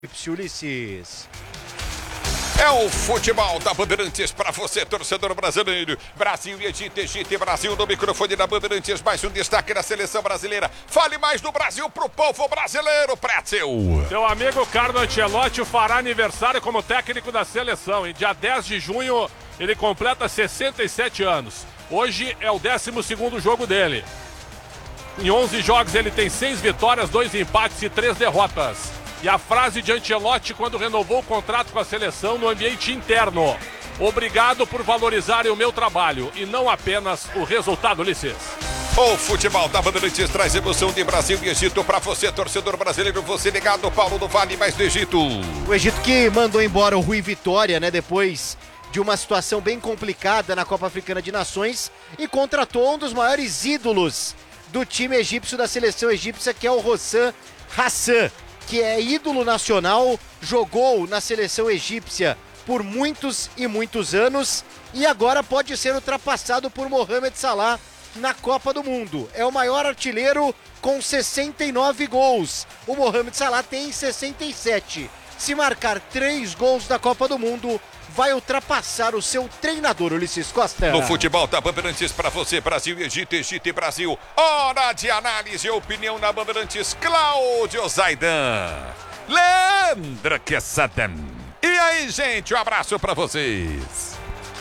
Ulisses. É o futebol da Bandeirantes para você, torcedor brasileiro. Brasil e Egito e Brasil no microfone da Bandeirantes. Mais um destaque da seleção brasileira. Fale mais do Brasil pro povo brasileiro, Pretzel. Seu amigo Carlo Ancelotti fará aniversário como técnico da seleção. Em dia 10 de junho, ele completa 67 anos. Hoje é o 12º jogo dele. Em 11 jogos ele tem 6 vitórias, 2 empates e 3 derrotas. E a frase de Ancelotti quando renovou o contrato com a seleção no ambiente interno: obrigado por valorizarem o meu trabalho e não apenas o resultado, Ulisses. O futebol da Bandeirantes traz emoção de Brasil e Egito para você, torcedor brasileiro. Você ligado, Paulo do Vale, mais do Egito. O Egito que mandou embora o Rui Vitória, né, depois de uma situação bem complicada na Copa Africana de Nações, e contratou um dos maiores ídolos do time egípcio, da seleção egípcia, que é o Hossam Hassan, que é ídolo nacional, jogou na seleção egípcia por muitos e muitos anos e agora pode ser ultrapassado por Mohamed Salah na Copa do Mundo. É o maior artilheiro com 69 gols. O Mohamed Salah tem 67. Se marcar 3 gols da Copa do Mundo, vai ultrapassar o seu treinador, Ulisses Costa. No futebol da Bandeirantes para você, Brasil e Egito e Brasil. Hora de análise e opinião na Bandeirantes, Cláudio Zaidan. Leandro Quesada. E aí, gente, um abraço para vocês.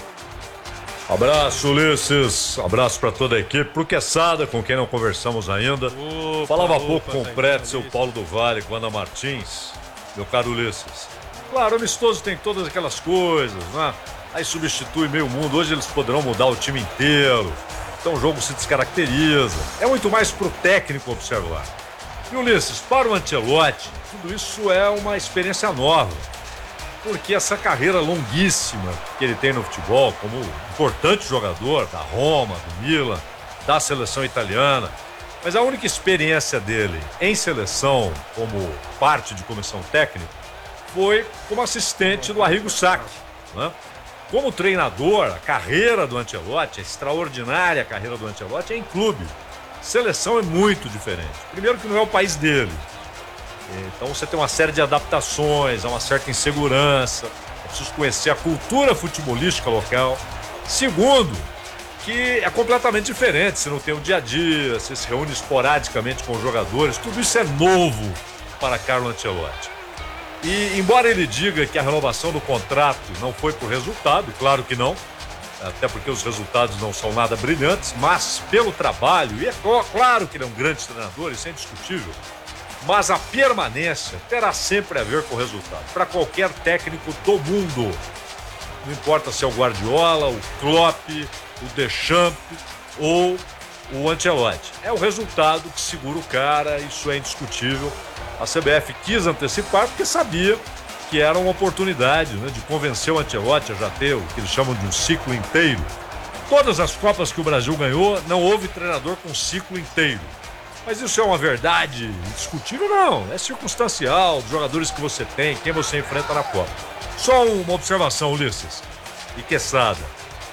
Abraço, Ulisses. Abraço para toda a equipe. Pro Quesada, com quem não conversamos ainda. Falava há pouco com o Pretzel, Paulo do Vale, com Ana Martins. Meu caro Ulisses. Claro, amistoso tem todas aquelas coisas, né? Aí substitui meio mundo. Hoje eles poderão mudar o time inteiro. Então o jogo se descaracteriza. É muito mais pro técnico observar. E Ulisses, para o Ancelotti, tudo isso é uma experiência nova. Porque essa carreira longuíssima que ele tem no futebol, como importante jogador da Roma, do Milan, da seleção italiana, mas a única experiência dele em seleção, como parte de comissão técnica, foi como assistente do Arrigo Sacchi, né? Como treinador, a carreira do Ancelotti, a extraordinária carreira do Ancelotti é em clube. Seleção é muito diferente. Primeiro que não é o país dele. Então você tem uma série de adaptações, há uma certa insegurança, é preciso conhecer a cultura futebolística local. Segundo, que é completamente diferente, você não tem o dia a dia, você se reúne esporadicamente com os jogadores, tudo isso é novo para Carlo Ancelotti. E embora ele diga que a renovação do contrato não foi por resultado, claro que não, até porque os resultados não são nada brilhantes, mas pelo trabalho, e é claro que ele é um grande treinador, isso é indiscutível, mas a permanência terá sempre a ver com o resultado, para qualquer técnico do mundo. Não importa se é o Guardiola, o Klopp, o Deschamps ou o Ancelotti. É o resultado que segura o cara, isso é indiscutível. A CBF quis antecipar porque sabia que era uma oportunidade, né, de convencer o Ancelotti a já ter o que eles chamam de um ciclo inteiro. Todas as Copas que o Brasil ganhou, não houve treinador com ciclo inteiro. Mas isso é uma verdade indiscutível? Não, é circunstancial, dos jogadores que você tem, quem você enfrenta na Copa. Só uma observação, Ulisses e Quesada.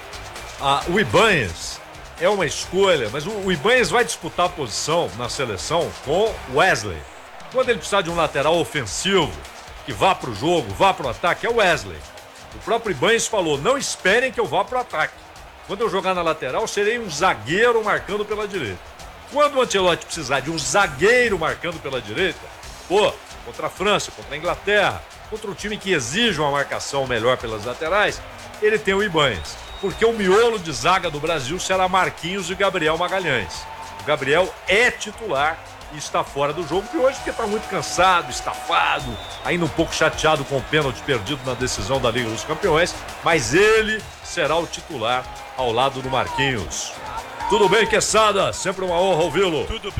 O Ibanez é uma escolha, mas o Ibanez vai disputar a posição na seleção com Wesley. Quando ele precisar de um lateral ofensivo, que vá para o jogo, vá para o ataque, é o Wesley. O próprio Ibanez falou, não esperem que eu vá para o ataque. Quando eu jogar na lateral, serei um zagueiro marcando pela direita. Quando o Ancelotti precisar de um zagueiro marcando pela direita, contra a França, contra a Inglaterra, contra um time que exige uma marcação melhor pelas laterais, ele tem o Ibanez. Porque o miolo de zaga do Brasil será Marquinhos e Gabriel Magalhães. O Gabriel é titular e está fora do jogo, que hoje porque está muito cansado, estafado, ainda um pouco chateado com o pênalti perdido na decisão da Liga dos Campeões, mas ele será o titular ao lado do Marquinhos. Tudo bem, Quesada? Sempre uma honra ouvi-lo. Tudo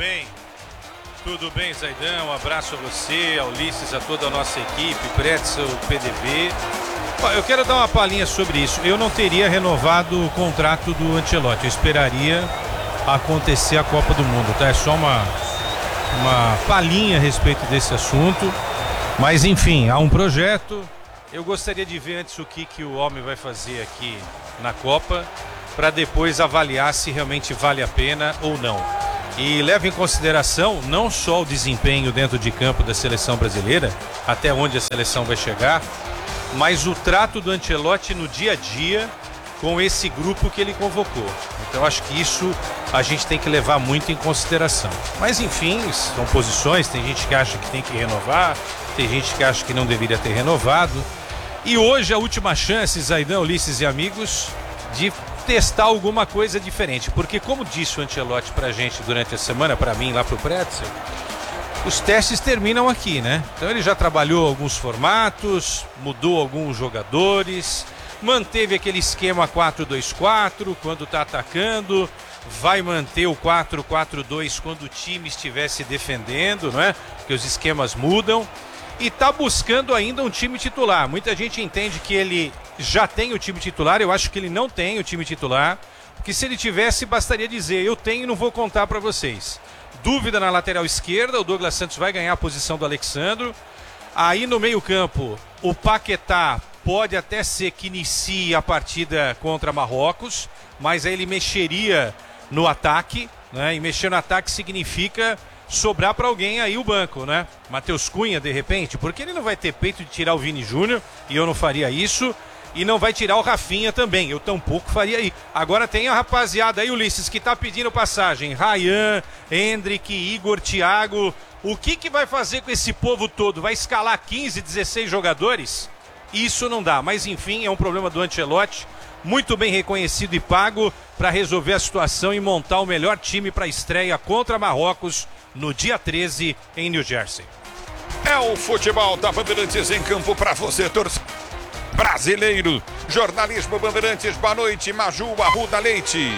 bem, Zaidan, um abraço a você, ao Ulisses, a toda a nossa equipe, Pretzel, PDV. Eu quero dar uma palhinha sobre isso. Eu não teria renovado o contrato do Ancelotti, eu esperaria acontecer a Copa do Mundo, tá? É só uma palhinha a respeito desse assunto, mas enfim, há um projeto. Eu gostaria de ver antes o que o homem vai fazer aqui na Copa, para depois avaliar se realmente vale a pena ou não. E leva em consideração não só o desempenho dentro de campo da seleção brasileira, até onde a seleção vai chegar, mas o trato do Ancelotti no dia a dia com esse grupo que ele convocou. Então acho que isso a gente tem que levar muito em consideração. Mas enfim, são posições, tem gente que acha que tem que renovar, tem gente que acha que não deveria ter renovado. E hoje a última chance, Zaidan, Ulisses e amigos, de testar alguma coisa diferente, porque como disse o Ancelotti pra gente durante a semana, pra mim lá pro Pretzel, os testes terminam aqui, né? Então ele já trabalhou alguns formatos, mudou alguns jogadores, manteve aquele esquema 4-2-4 quando tá atacando, vai manter o 4-4-2 quando o time estiver se defendendo, não é? Porque os esquemas mudam. E tá buscando ainda um time titular. Muita gente entende que ele já tem o time titular. Eu acho que ele não tem o time titular. Porque se ele tivesse, bastaria dizer: eu tenho e não vou contar para vocês. Dúvida na lateral esquerda. O Douglas Santos vai ganhar a posição do Alexandro. Aí no meio campo, o Paquetá pode até ser que inicie a partida contra Marrocos. Mas aí ele mexeria no ataque, né? E mexer no ataque significa sobrar para alguém aí o banco, né? Matheus Cunha, de repente, porque ele não vai ter peito de tirar o Vini Júnior, e eu não faria isso, e não vai tirar o Rafinha também, eu tampouco faria isso. Agora tem a rapaziada aí, Ulisses, que tá pedindo passagem, Ryan, Hendrick, Igor, Thiago, o que vai fazer com esse povo todo? Vai escalar 15, 16 jogadores? Isso não dá, mas enfim, é um problema do Ancelotti, muito bem reconhecido e pago para resolver a situação e montar o melhor time para a estreia contra Marrocos no dia 13 em New Jersey. É o futebol da Bandeirantes em campo para você, torcedor brasileiro. Jornalismo Bandeirantes, boa noite, Maju Arruda Leite.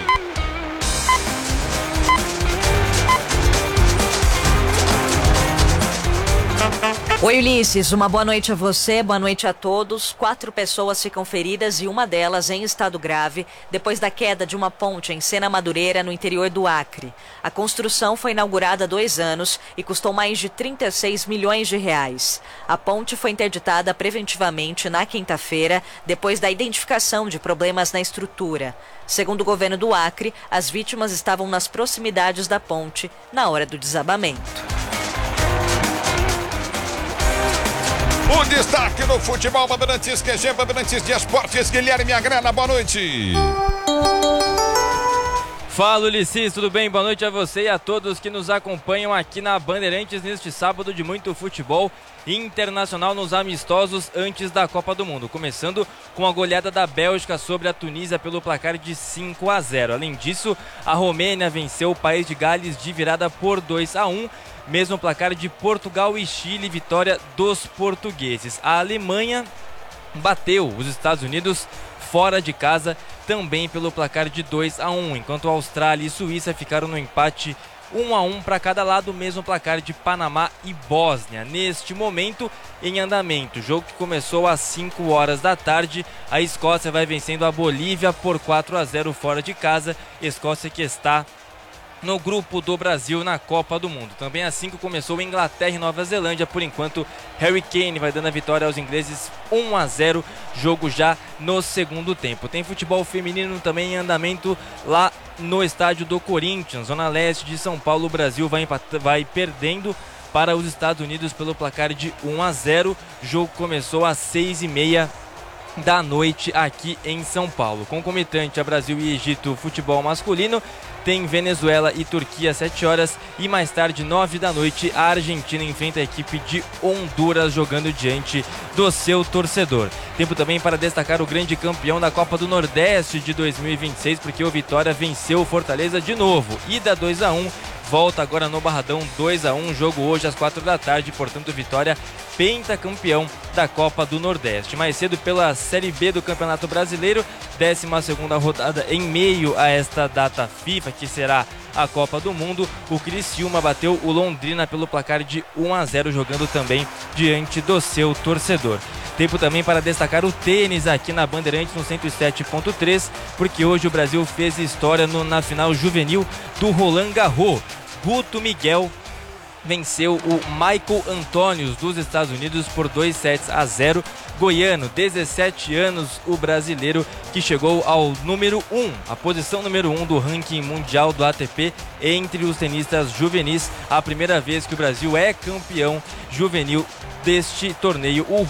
Oi, Ulisses, uma boa noite a você, boa noite a todos. 4 pessoas ficam feridas e uma delas em estado grave depois da queda de uma ponte em Sena Madureira, no interior do Acre. A construção foi inaugurada há 2 anos e custou mais de 36 milhões de reais. A ponte foi interditada preventivamente na quinta-feira, depois da identificação de problemas na estrutura. Segundo o governo do Acre, as vítimas estavam nas proximidades da ponte na hora do desabamento. O destaque no futebol Bandeirantes, QG Bandeirantes de Esportes, Guilherme Agrana, boa noite. Fala, Ulisses, tudo bem? Boa noite a você e a todos que nos acompanham aqui na Bandeirantes neste sábado de muito futebol internacional nos amistosos antes da Copa do Mundo, começando com a goleada da Bélgica sobre a Tunísia pelo placar de 5-0. Além disso, a Romênia venceu o país de Gales de virada por 2-1. Mesmo placar de Portugal e Chile, vitória dos portugueses. A Alemanha bateu os Estados Unidos fora de casa também pelo placar de 2-1, enquanto a Austrália e Suíça ficaram no empate 1-1 para cada lado, mesmo placar de Panamá e Bósnia. Neste momento, em andamento, jogo que começou às 5 horas da tarde, a Escócia vai vencendo a Bolívia por 4-0 fora de casa, Escócia que está no grupo do Brasil na Copa do Mundo. Também às 5 começou Inglaterra e Nova Zelândia. Por enquanto, Harry Kane vai dando a vitória aos ingleses 1-0, jogo já no segundo tempo. Tem futebol feminino também em andamento lá no estádio do Corinthians, zona leste de São Paulo. O Brasil vai perdendo para os Estados Unidos pelo placar de 1-0. O jogo começou às 6h30 da noite aqui em São Paulo. Concomitante a Brasil e Egito, futebol masculino, tem Venezuela e Turquia às 7 horas e mais tarde, 9 da noite, a Argentina enfrenta a equipe de Honduras jogando diante do seu torcedor. Tempo também para destacar o grande campeão da Copa do Nordeste de 2026, porque o Vitória venceu o Fortaleza de novo, ida 2-1, volta agora no Barradão 2-1, jogo hoje às 4 da tarde, portanto Vitória pentacampeão da Copa do Nordeste. Mais cedo pela Série B do Campeonato Brasileiro, 12ª rodada em meio a esta data FIFA, que será a Copa do Mundo, o Criciúma bateu o Londrina pelo placar de 1-0, jogando também diante do seu torcedor. Tempo também para destacar o tênis aqui na Bandeirantes no 107.3, porque hoje o Brasil fez história na final juvenil do Roland Garros. Guto Miguel venceu o Michael Antônios dos Estados Unidos por 2-0. Goiano, 17 anos, o brasileiro que chegou ao número 1, a posição número 1 do ranking mundial do ATP entre os tenistas juvenis. A primeira vez que o Brasil é campeão juvenil deste torneio.